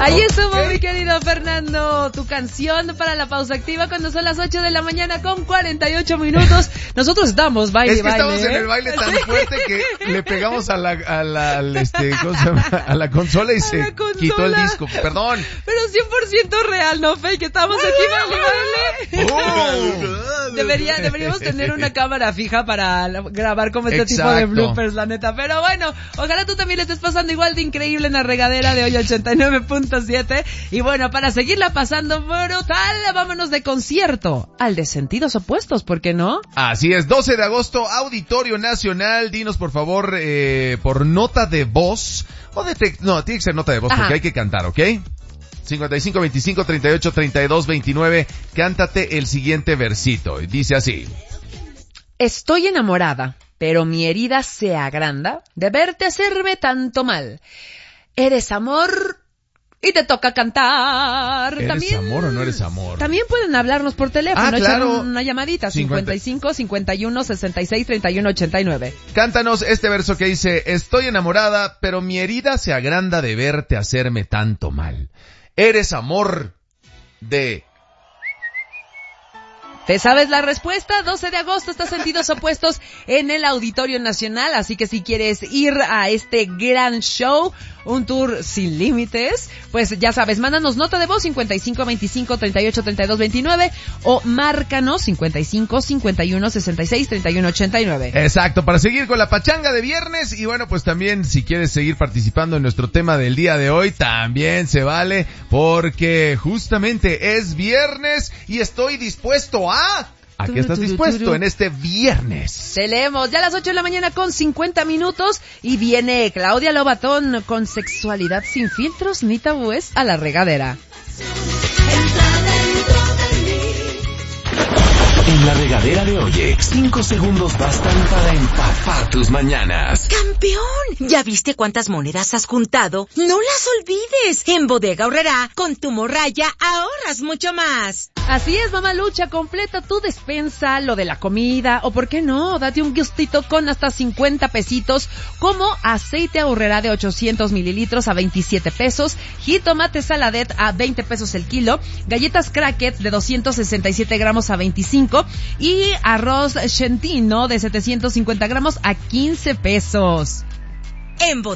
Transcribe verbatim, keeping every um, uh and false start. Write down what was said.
Ahí estuvo, okay, mi querido Fernando, tu canción para la pausa activa cuando son las ocho de la mañana con cuarenta y ocho minutos. Nosotros estamos baile, es que baile. estamos en el baile tan fuerte que le pegamos a la, a la, al este, ¿cómo se llama? A la consola y se consola. Quitó el disco, perdón. Pero cien por ciento real, no fake, estamos aquí baile, baile. Oh. Debería, deberíamos tener una cámara fija para grabar como este Exacto. tipo de bloopers, la neta. Pero bueno, ojalá tú también le estés pasando igual de increíble en la regadera de hoy ochenta y nueve punto siete. Y bueno, para seguirla pasando brutal, vámonos de concierto al de sentidos opuestos, ¿por qué no? Así es, doce de agosto, Auditorio Nacional. Dinos por favor, eh, por nota de voz, o de te- no, tiene que ser nota de voz, Ajá. porque hay que cantar, ¿ok? cincuenta y cinco, veinticinco, treinta y ocho, treinta y dos, veintinueve, cántate el siguiente versito. Dice así. Estoy enamorada, pero mi herida se agranda de verte hacerme tanto mal. Eres amor y te toca cantar. ¿Eres también, amor o no eres amor? También pueden hablarnos por teléfono, ah, claro. echar una llamadita, cincuenta y cinco, cincuenta y uno, sesenta y seis, treinta y uno, ochenta y nueve. Cántanos este verso que dice, estoy enamorada, pero mi herida se agranda de verte hacerme tanto mal. Eres amor de... ¿Te sabes la respuesta? doce de agosto, está Sentidos Opuestos en el Auditorio Nacional, así que si quieres ir a este gran show, un tour sin límites, pues ya sabes, mándanos nota de voz cincuenta y cinco, veinticinco, treinta y ocho, treinta y dos, veintinueve o márcanos cincuenta y cinco, cincuenta y uno, sesenta y seis, treinta y uno, ochenta y nueve. Exacto, para seguir con la pachanga de viernes y bueno, pues también si quieres seguir participando en nuestro tema del día de hoy, también se vale porque justamente es viernes y estoy dispuesto a... ¿A qué estás dispuesto en este viernes? Te leemos ya a las ocho de la mañana con cincuenta minutos y viene Claudia Lobatón con Sexualidad sin filtros ni tabúes a la regadera. En la regadera de Oye, cinco segundos bastan para empapar tus mañanas. ¡Campeón! ¿Ya viste cuántas monedas has juntado? ¡No las olvides! En Bodega Aurrerá, con tu morralla ahorras mucho más. Así es, mamalucha, completa tu despensa, lo de la comida, o por qué no, date un gustito con hasta cincuenta pesitos, como aceite Aurrerá de ochocientos mililitros a veintisiete pesos, jitomate Saladet a veinte pesos el kilo, galletas Cracket de doscientos sesenta y siete gramos a veinticinco, y arroz Centino de setecientos cincuenta gramos a quince pesos. En Bodega